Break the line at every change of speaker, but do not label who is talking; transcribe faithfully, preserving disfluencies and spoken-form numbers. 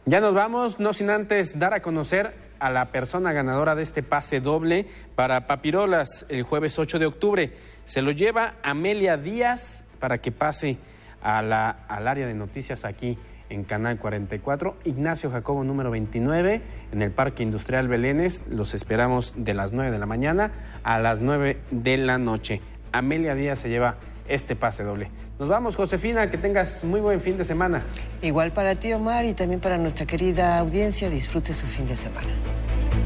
Ya nos vamos, no sin antes dar a conocer a la persona ganadora de este pase doble para Papirolas el jueves ocho de octubre. Se lo lleva Amelia Díaz para que pase a la, al área de noticias aquí en Canal cuarenta y cuatro. Ignacio Jacobo número veintinueve en el Parque Industrial Belénes. Los esperamos de las nueve de la mañana a las nueve de la noche. Amelia Díaz se lleva este pase doble. Nos vamos, Josefina, que tengas muy buen fin de semana.
Igual para ti, Omar, y también para nuestra querida audiencia. Disfrute su fin de semana.